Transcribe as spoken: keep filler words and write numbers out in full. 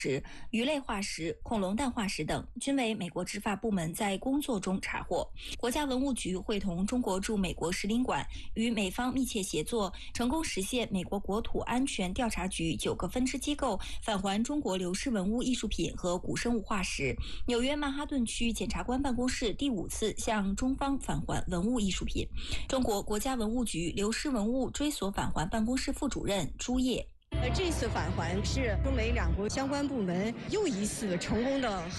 石、鱼类化石、恐龙蛋化石等，均为美国执法部门在工作中查获。国家文物局会同中国驻美国使领馆与美方密切协作，成功实现美国国土安全调查局九个分支机构返还中国流失文物艺术品和古生物化石。纽约曼哈顿区检察官办公室第五次向中方返还文物艺术品。中国国家文物局流失文物追索返还办公室副主任朱烨。 呃，这次返还是中美两国相关部门又一次成功的